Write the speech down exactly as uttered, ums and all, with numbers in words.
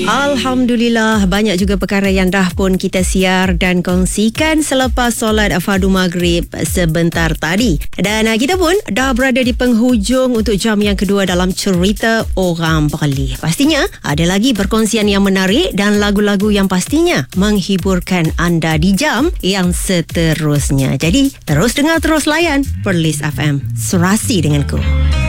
Alhamdulillah, banyak juga perkara yang dah pun kita siar dan kongsikan selepas solat fardu maghrib sebentar tadi. Dan uh, kita pun dah berada di penghujung untuk jam yang kedua dalam cerita orang Bali. Pastinya ada lagi perkongsian yang menarik dan lagu-lagu yang pastinya menghiburkan anda di jam yang seterusnya. Jadi terus dengar, terus layan Perlis F M. Serasi denganku.